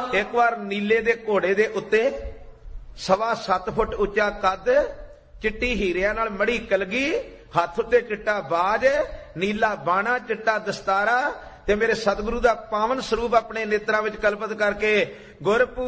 एक बार नीले दे घोड़े दे उत्ते 7.25 फुट उच्चा कद, चिट्टी हीरिया नाल मड़ी कलगी, हथ उत्ते चिट्टा बाज, नीला बाणा, चिट्टा दस्तारा ते मेरे सतगुरु दा पावन स्वरूप अपने नेत्रां विच कल्पित करके गुरपू